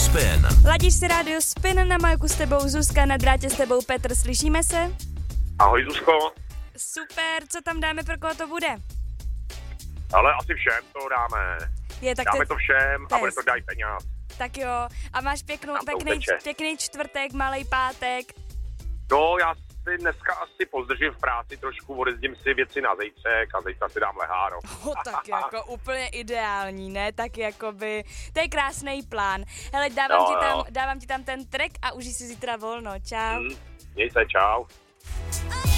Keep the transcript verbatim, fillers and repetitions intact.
Spin. Ladíš si rádio Spin, na Majku s tebou Zuzka, na drátě s tebou Petr, slyšíme se? Ahoj Zuzko. Super, co tam dáme, pro koho to bude? Ale asi všem to dáme. Je, tak dáme te... to všem a Test. bude to dají peněz. Tak jo, a máš pěknou, Tam to pěkný, uteče. pěkný čtvrtek, malej pátek. No, já si dneska asi pozdržím v práci trošku, odjezdím si věci na zejtřek a zítra si dám leháro. Oh, tak jako úplně ideální, ne? Tak jakoby, to je krásný plán. Hele, dávám, Jo, ti tam, jo. dávám ti tam ten track a užij si zítra volno. Čau. Hmm, měj se, čau.